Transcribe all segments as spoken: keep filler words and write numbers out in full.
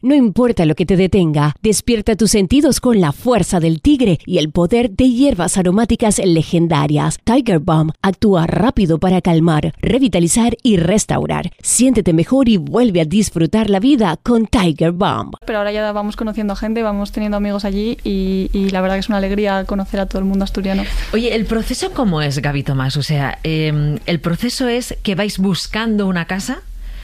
No importa lo que te detenga, despierta tus sentidos con la fuerza del tigre y el poder de hierbas aromáticas legendarias. Tiger Balm actúa rápido para calmar, revitalizar y restaurar. Siéntete mejor y vuelve a disfrutar la vida con Tiger Balm. Pero ahora ya vamos conociendo a gente, vamos teniendo amigos allí y, y la verdad que es una alegría conocer a todo el mundo asturiano. Oye, ¿el proceso cómo es, Gaby Tomás? O sea, eh, ¿el proceso es que vais buscando una casa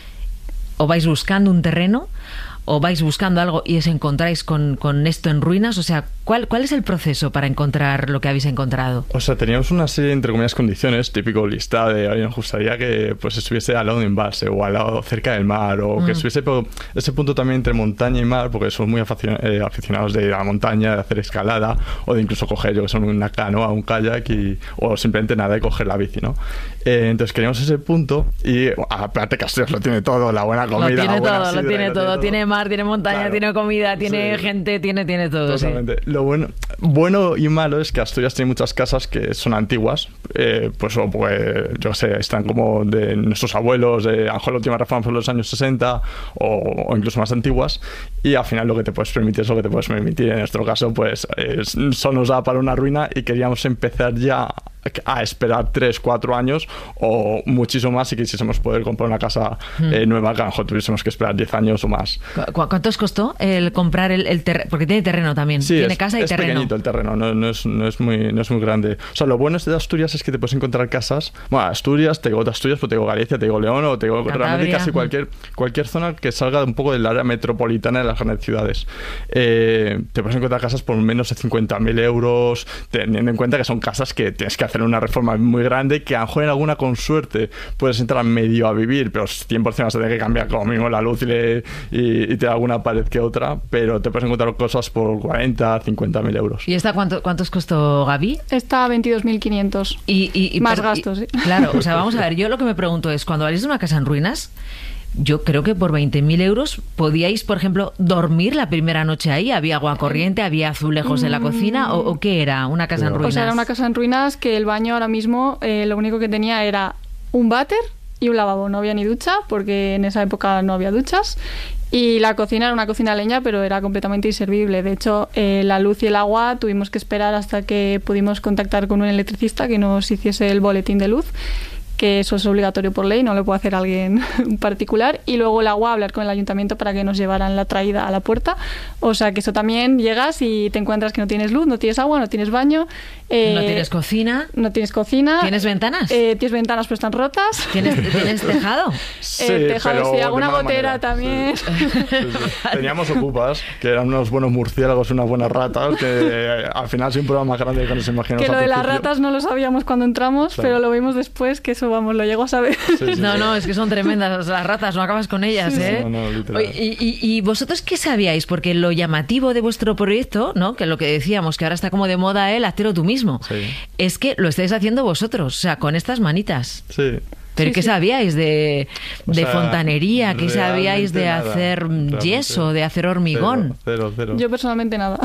o vais buscando un terreno o vais buscando algo y os encontráis con, con esto en ruinas? O sea, ¿cuál, ¿cuál es el proceso para encontrar lo que habéis encontrado? O sea, teníamos una serie, entre comillas, condiciones, típico listado de, oye, nos gustaría que pues estuviese al lado de un embalse o al lado cerca del mar o mm. que estuviese por ese punto también entre montaña y mar, porque somos muy aficionados, eh, aficionados de ir a la montaña, de hacer escalada o de incluso coger, yo que son una canoa, un kayak y, o simplemente nada y coger la bici, ¿no? Eh, entonces queríamos ese punto y aparte Castellos lo tiene todo, la buena comida, lo tiene la buena todo, sidra, lo tiene lo todo, todo, tiene mar, tiene montaña, claro. tiene comida, tiene sí. gente, tiene, tiene todo. Totalmente. Sí. Lo bueno, bueno y malo es que Asturias tiene muchas casas que son antiguas, eh, pues, o, pues yo sé, están como de nuestros abuelos, de, a lo mejor la última reforma fue en los años sesenta o, o incluso más antiguas, y al final lo que te puedes permitir es lo que te puedes permitir. En nuestro caso, pues es, solo nos da para una ruina y queríamos empezar ya a esperar tres, cuatro años o muchísimo más si quisiésemos poder comprar una casa mm. eh, nueva, que a lo mejor tuviésemos que esperar diez años o más. ¿Cu ¿Cuánto os costó el comprar el, el terreno? Porque tiene terreno también, sí, tiene es, casa y es terreno. Es pequeñito el terreno, no, no, es, no, es muy, no es muy grande. O sea, lo bueno de Asturias es que te puedes encontrar casas, bueno, Asturias, te digo Asturias, pues te digo Galicia, te digo León o te digo Cantabria. Realmente casi cualquier, cualquier zona que salga un poco del área metropolitana de las grandes ciudades. Eh, te puedes encontrar casas por menos de cincuenta mil euros, teniendo en cuenta que son casas que tienes que hacer una reforma muy grande, que a lo mejor en alguna con suerte puedes entrar medio a vivir, pero cien por ciento vas a tener que cambiar como mínimo la luz y, le, y, y te da alguna pared que otra, pero te puedes encontrar cosas por cuarenta, cincuenta mil euros. ¿Y esta cuánto, cuántos costó, Gaby? Está a veintidós mil quinientos. Y, y, y, más pero, gastos, y, ¿eh? Claro, o sea, vamos a ver, yo lo que me pregunto es, cuando habléis de una casa en ruinas, yo creo que por veinte mil euros podíais, por ejemplo, dormir la primera noche ahí. ¿Había agua corriente? ¿Había azulejos en la cocina? ¿O, o qué era? ¿Una casa en ruinas? O sea, era una casa en ruinas que el baño ahora mismo eh, lo único que tenía era un váter y un lavabo. No había ni ducha porque en esa época no había duchas. Y la cocina era una cocina a leña, pero era completamente inservible. De hecho, eh, la luz y el agua tuvimos que esperar hasta que pudimos contactar con un electricista que nos hiciese el boletín de luz, que eso es obligatorio por ley, no lo puede hacer alguien particular, y luego el agua, hablar con el ayuntamiento para que nos llevaran la traída a la puerta. O sea, que eso también llegas y te encuentras que no tienes luz, no tienes agua, no tienes baño. Eh, no tienes cocina. No tienes cocina. ¿Tienes ventanas? Eh, tienes ventanas, pero están rotas. ¿Tienes, ¿tienes tejado? Sí, eh, tejado, sí, alguna gotera manera. también. Sí. Sí, sí. Teníamos ocupas, que eran unos buenos murciélagos, unas buenas ratas, que eh, al final es un problema más grande que nos imaginamos. Que lo de las principio. ratas no lo sabíamos cuando entramos, claro. Pero lo vimos después, que eso, vamos, lo llego a saber. Sí, sí, no, sí. no, es que son tremendas las ratas, no acabas con ellas, sí, ¿eh? No, no, literal. y, y, ¿Y vosotros qué sabíais? Porque lo llamativo de vuestro proyecto, ¿no? Que lo que decíamos, que ahora está como de moda el hazlo tú mismo, Sí. es que lo estáis haciendo vosotros, o sea, con estas manitas. Sí. ¿Pero sí, qué sí. sabíais de, O de sea, fontanería? ¿Qué sabíais de nada, hacer realmente. yeso, de hacer hormigón? Cero, cero, cero. Yo personalmente nada.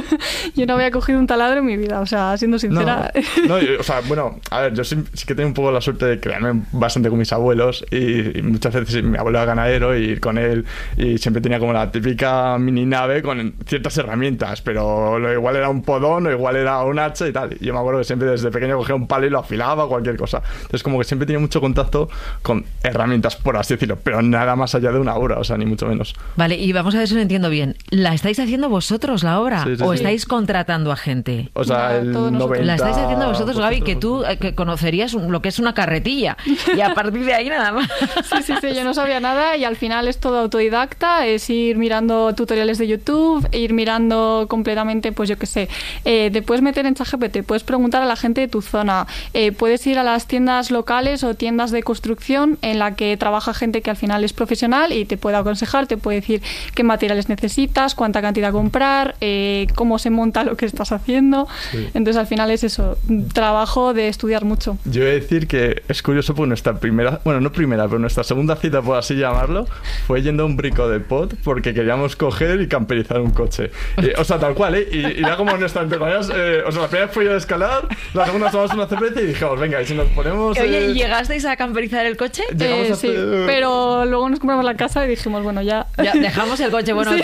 Yo no había cogido un taladro en mi vida, o sea, siendo sincera. No, no, o sea, bueno, a ver, yo sí, sí que tengo un poco la suerte de crearme bastante con mis abuelos y, y muchas veces mi abuelo era ganadero y ir con él y siempre tenía como la típica mini nave con ciertas herramientas, pero lo igual era un podón o igual era un hacha y tal. Y yo me acuerdo que siempre desde pequeño cogía un palo y lo afilaba o cualquier cosa. Entonces como que siempre tenía mucho contacto con herramientas, por así decirlo, pero nada más allá de una obra, o sea, ni mucho menos. Vale, y vamos a ver si lo entiendo bien. ¿La estáis haciendo vosotros, la obra? Sí, sí, ¿O sí. estáis contratando a gente? O sea, Nada, el todo nosotros. noventa... La estáis haciendo vosotros, Gaby, que tú eh, que conocerías un- lo que es una carretilla. Y a partir de ahí nada más. Sí, sí, sí, yo no sabía nada y al final es todo autodidacta, es ir mirando tutoriales de YouTube, ir mirando completamente, pues yo qué sé, eh, te puedes meter en ChatGPT, puedes preguntar a la gente de tu zona, eh, puedes ir a las tiendas locales o tiendas de construcción en la que trabaja gente que al final es profesional y te puede aconsejar, te puede decir qué materiales necesitas, cuánta cantidad comprar, eh, cómo se monta lo que estás haciendo. Sí. Entonces al final es eso, trabajo de estudiar mucho. Yo he de decir que es curioso porque nuestra primera, bueno, no primera, pero nuestra segunda cita, por así llamarlo, fue yendo a un brico de pot porque queríamos coger y camperizar un coche. Y, o sea, tal cual, ¿eh? Y, y era como nuestra interconeas, eh, o sea, la primera fue ir a escalar, la segunda tomamos una cerveza y dijimos, venga, y si nos ponemos... Oye, eh, ¿y llegasteis a camperizar el coche? llegamos Eh, a sí, hacer- pero luego nos compramos la casa y dijimos, bueno, ya... Ya, dejamos el coche, bueno, Sí.